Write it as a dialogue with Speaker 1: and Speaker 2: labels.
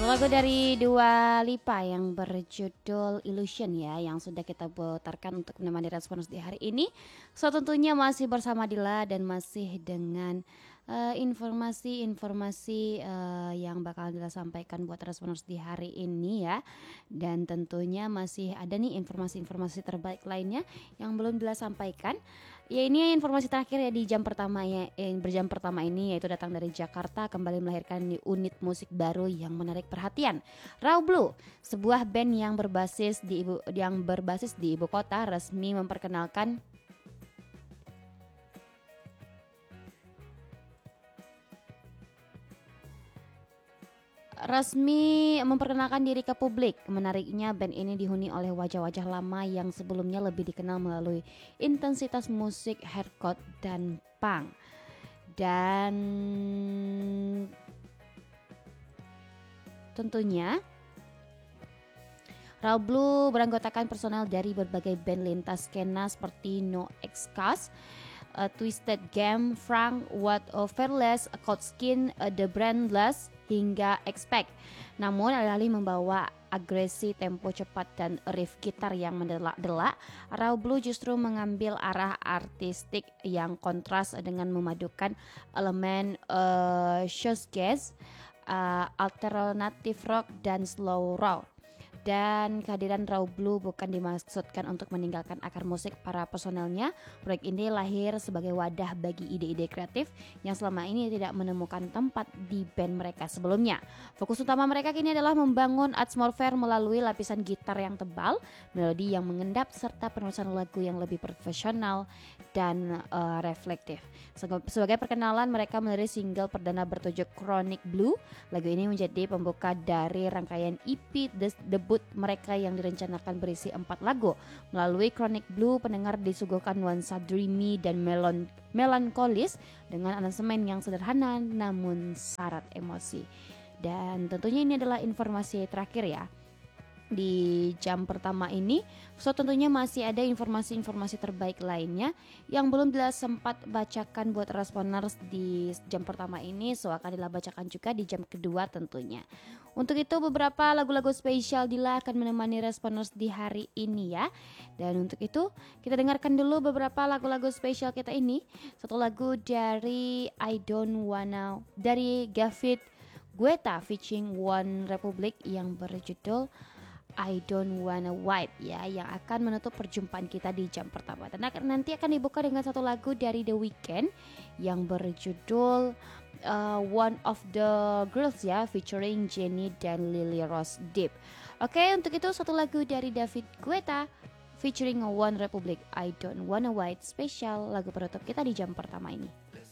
Speaker 1: Lagu dari Dua Lipa yang berjudul Illusion ya, yang sudah kita putarkan untuk menemani respons di hari ini. So tentunya masih bersama Dila dan masih dengan informasi-informasi yang bakal Dila sampaikan buat respons di hari ini ya. Dan tentunya masih ada nih informasi-informasi terbaik lainnya yang belum Dila sampaikan. Ya ini informasi terakhir ya di jam pertama ya, berjam pertama ini, yaitu datang dari Jakarta kembali melahirkan unit musik baru yang menarik perhatian. Raw Blue, sebuah band yang berbasis di ibu kota, resmi memperkenalkan diri ke publik. Menariknya, band ini dihuni oleh wajah-wajah lama yang sebelumnya lebih dikenal melalui intensitas musik hardcore dan punk. Dan tentunya Raw Blue beranggotakan personel dari berbagai band lintas skena seperti No Excuse, Twisted Game, Frank, What of Fearless, Cold Skin, The Brandless, hingga Expect. Namun alih-alih membawa agresi, tempo cepat, dan riff gitar yang mendelak-delak, Raw Blue justru mengambil arah artistik yang kontras dengan memadukan elemen shoegaze, alternative rock, dan slow rock. Dan kehadiran Raw Blue bukan dimaksudkan untuk meninggalkan akar musik para personelnya. Proyek ini lahir sebagai wadah bagi ide-ide kreatif yang selama ini tidak menemukan tempat di band mereka sebelumnya. Fokus utama mereka kini adalah membangun atmosfer melalui lapisan gitar yang tebal, melodi yang mengendap, serta penulisan lagu yang lebih profesional dan reflektif. Sebagai perkenalan, mereka merilis single perdana bertajuk Chronic Blue. Lagu ini menjadi pembuka dari rangkaian EP debut mereka yang direncanakan berisi 4 lagu. Melalui Chronic Blue, pendengar disuguhkan nuansa dreamy dan melankolis dengan aransemen yang sederhana namun syarat emosi. Dan tentunya ini adalah informasi terakhir ya di jam pertama ini. So tentunya masih ada informasi-informasi terbaik lainnya yang belum Dila sempat bacakan buat responers di jam pertama ini. So akan Dila bacakan juga di jam kedua tentunya. Untuk itu beberapa lagu-lagu spesial Dila akan menemani responers di hari ini ya. Dan untuk itu kita dengarkan dulu beberapa lagu-lagu spesial kita ini. Satu lagu dari dari David Guetta featuring One Republic yang berjudul I Don't Wanna Wipe ya, yang akan menutup perjumpaan kita di jam pertama. Dan nanti akan dibuka dengan satu lagu dari The Weeknd yang berjudul One of the Girls ya, featuring Jennie dan Lily Rose Depp. Oke, untuk itu satu lagu dari David Guetta featuring One Republic, I Don't Wanna Wipe, spesial lagu penutup kita di jam pertama ini.